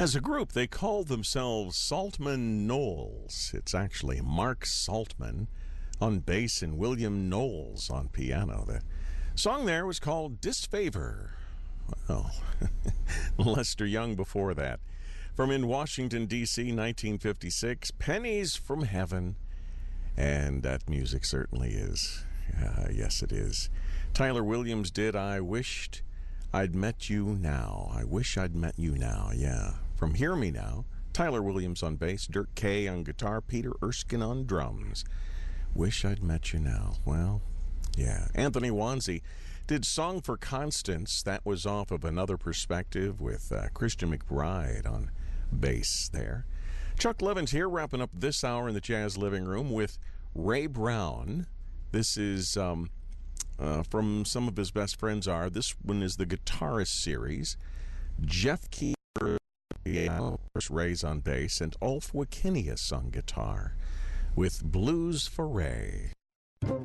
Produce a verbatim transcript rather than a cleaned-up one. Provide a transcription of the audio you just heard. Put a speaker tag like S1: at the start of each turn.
S1: As a group, they call themselves Saltman Knowles. It's actually Mark Saltman on bass and William Knowles on piano. The song there was called Disfavor. Well, Lester Young before that. From In Washington, D C, nineteen fifty-six, Pennies from Heaven. And that music certainly is. Uh, yes, it is. Tyler Williams did I Wished I'd Met You Now. I Wish I'd Met You Now, yeah. From Hear Me Now, Tyler Williams on bass, Dirk Kay on guitar, Peter Erskine on drums. Wish I'd Met You Now. Well, yeah. Anthony Wanzi did Song for Constance. That was off of Another Perspective with uh, Christian McBride on bass there. Chuck Levins here, wrapping up this hour in the Jazz Living Room with Ray Brown. This is um, uh, from some of his best friends are. This one is the Guitarist series. Jeff Key, piano, Ray's on bass, and Ulf Wikinius on guitar with Blues for Ray.